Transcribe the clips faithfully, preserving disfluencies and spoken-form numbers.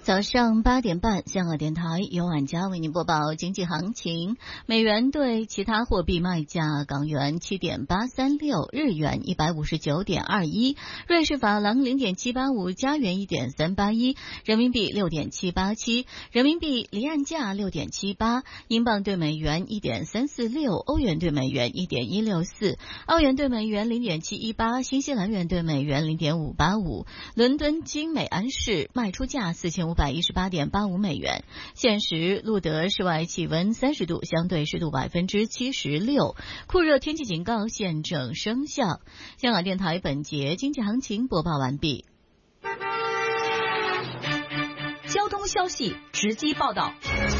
早上八点半，香港电台由晚佳为您播报经济行情。美元对其他货币卖价：港元七点八三六，日元一百五十九点二一，瑞士法郎零点七八五，加元一点三八一，人民币六点七八七，人民币离岸价六点七八，英镑对美元一点三四六，欧元对美元一点一六四，澳元对美元零点七一八，新西兰元对美元零点五八五。伦敦金美安士卖出价四千五百一十八点八五美元。现时路德室外气温三十度，相对湿度百分之七十六，酷热天气警告现正生效。香港电台本节经济行情播报完毕。 交通消息直击报道。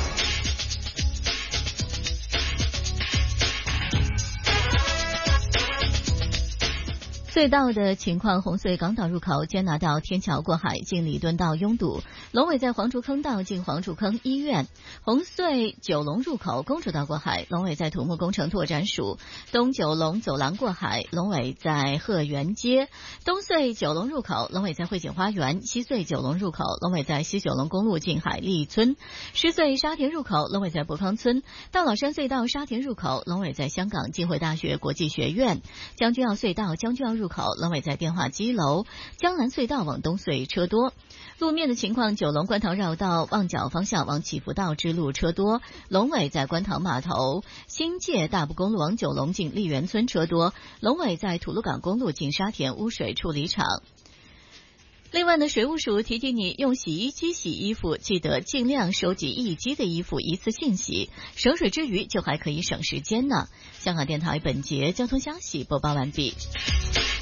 隧道的情况：红隧港岛入口坚拿道天桥过海近礼顿道拥堵，龙尾在黄竹坑道近黄竹坑医院；红隧九龙入口公主道过海，龙尾在土木工程拓展署；东九龙走廊过海，龙尾在鹤园街；东隧九龙入口龙尾在汇景花园；西隧九龙入口龙尾在西九龙公路近海立村；狮隧沙田入口龙尾在博康村；大老山隧道沙田入口龙尾在香港浸会大学国际学院；将军澳隧道将军澳入口龙尾在电话机楼，江南隧道往东隧车多。路面的情况：九龙观塘绕道旺角方向往祈福道之路车多，龙尾在观塘码头；新界大埔公路往九龙近丽园村车多，龙尾在吐露港公路近沙田污水处理厂。另外呢，水务署提醒你，用洗衣机洗衣服，记得尽量收集一机的衣服一次性洗，省水之余就还可以省时间呢。香港电台本节交通消息播报完毕。